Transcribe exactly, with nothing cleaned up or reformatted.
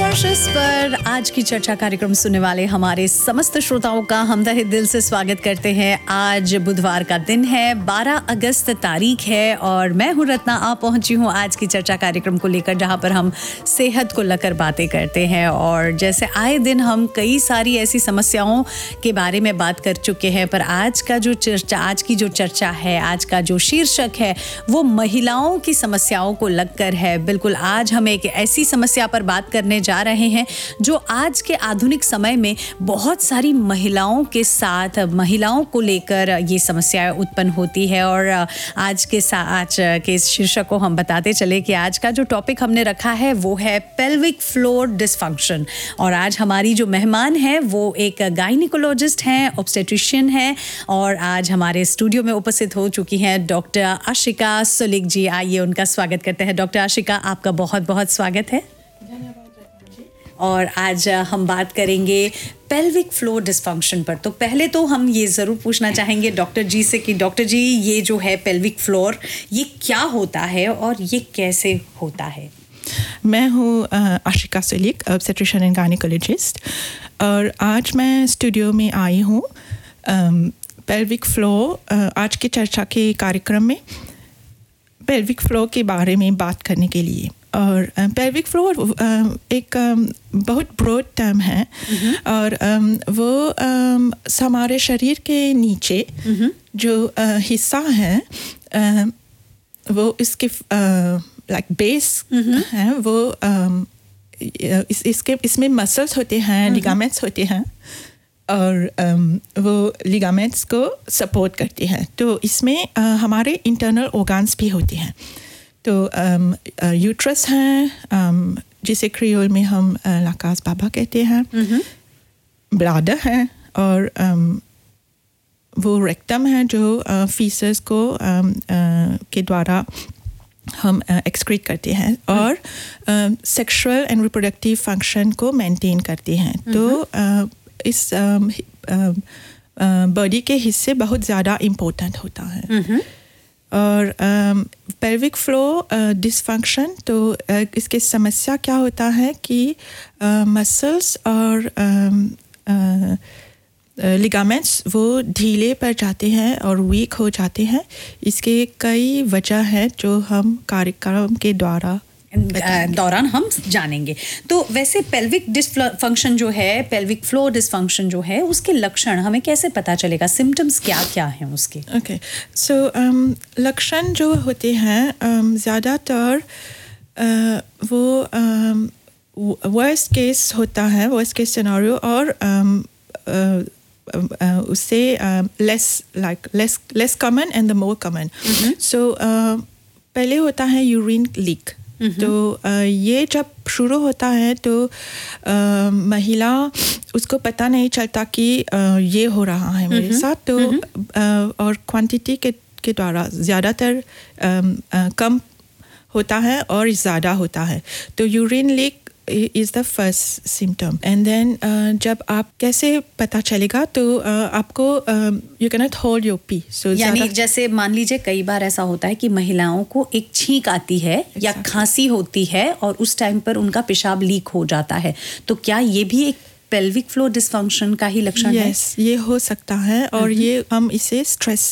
Mauritius पर आज की चर्चा कार्यक्रम सुनने वाले हमारे समस्त श्रोताओं का हमदर्द दिल से स्वागत करते हैं। आज बुधवार का दिन है, बारह अगस्त तारीख है और मैं हूं रत्ना। आप पहुंची हूं आज की चर्चा कार्यक्रम को लेकर, जहां पर हम सेहत को लेकर बातें करते हैं। और जैसे आए दिन हम कई सारी ऐसी समस्याओं के बारे में बात कर चुके हैं, पर आज का जो चर्चा आज की जो चर्चा है, आज का जो शीर्षक है, वो महिलाओं की समस्याओं को लगकर है। बिल्कुल, आज हम एक ऐसी समस्या पर बात करने जा रहे हैं जो आज के आधुनिक समय में बहुत सारी महिलाओं के साथ, महिलाओं को लेकर ये समस्याएं उत्पन्न होती है। और आज के आज के इस शीर्षक को हम बताते चले कि आज का जो टॉपिक हमने रखा है वो है पेल्विक फ्लोर डिसफंक्शन। और आज हमारी जो मेहमान है वो एक गायनिकोलॉजिस्ट हैं, ऑब्स्टेट्रिशियन हैं, और आज हमारे स्टूडियो में उपस्थित हो चुकी हैं डॉक्टर आशिका सुलिक जी। आइए उनका स्वागत करते हैं। डॉक्टर आशिका, आपका बहुत बहुत स्वागत है। और आज हम बात करेंगे पेल्विक फ्लोर डिसफंक्शन पर। तो पहले तो हम ये ज़रूर पूछना चाहेंगे डॉक्टर जी से कि डॉक्टर जी, ये जो है पेल्विक फ्लोर, ये क्या होता है और ये कैसे होता है? मैं हूँ आशिका सुलिक, ऑब्स्टेट्रिशियन एंड गायनिकोलॉजिस्ट, और आज मैं स्टूडियो में आई हूँ पेल्विक फ्लोर आज की चर्चा के कार्यक्रम में पेल्विक फ्लोर के बारे में बात करने के लिए। और पेल्विक फ्लोर एक बहुत ब्रॉड टर्म है और वो हमारे शरीर के नीचे जो हिस्सा है वो इसके लाइक बेस है, वो इस इसके इसमें मसल्स होते हैं, लिगामेंट्स होते हैं, और वो लिगामेंट्स को सपोर्ट करते हैं। तो इसमें हमारे इंटरनल ऑर्गन्स भी होते हैं। तो यूट्रस है, जिसे क्रियोल में हम लाकास बाबा कहते हैं, ब्लाडर है, और वो रेक्टम है जो फीसस को के द्वारा हम एक्सक्रीट करते हैं और सेक्सुअल एंड रिप्रोडक्टिव फंक्शन को मेंटेन करते हैं। तो इस बॉडी के हिस्से बहुत ज़्यादा इम्पोर्टेंट होता है। और पेल्विक फ्लोर डिसफंक्शन, तो uh, इसके समस्या क्या होता है कि मसल्स uh, और लिगामेंट्स uh, uh, वो ढीले पड़ जाते हैं और वीक हो जाते हैं। इसके कई वजह हैं जो हम कार्यक्रम के द्वारा दौरान हम जानेंगे। तो वैसे पेल्विक डिसफंक्शन जो है, पेल्विक फ्लोर डिसफंक्शन जो है, उसके लक्षण हमें कैसे पता चलेगा? सिम्टम्स क्या क्या हैं उसके? ओके, सो लक्षण जो होते हैं um, ज़्यादातर uh, वो वर्स्ट uh, केस होता है, वर्स्ट केस सिनेरियो, और um, uh, uh, uh, उससे less like less less common and the more common. सो पहले होता है यूरिन लीक। तो आ, ये जब शुरू होता है तो आ, महिला उसको पता नहीं चलता कि आ, ये हो रहा है मेरे साथ। तो आ, और क्वांटिटी के के द्वारा ज़्यादातर कम होता है और ज़्यादा होता है। तो urine leak is the first symptom. And then जब आप कैसे पता चलेगा, तो uh, आपको you can not hold your P. सो यानी जैसे मान लीजिए कई बार ऐसा होता है कि महिलाओं को एक छींक आती है exactly. या खांसी होती है और उस टाइम पर उनका पेशाब लीक हो जाता है। तो क्या ये भी एक पेल्विक फ्लोर डिसफंक्शन का ही लक्षण yes, है? ये हो सकता है। और ये हम इसे स्ट्रेस